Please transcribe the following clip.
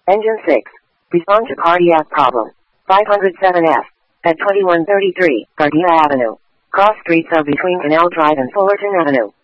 Engine 6. Respond to cardiac problem. 507F. At 2133, Gardena Avenue. Cross streets are between Canal Drive and Fullerton Avenue.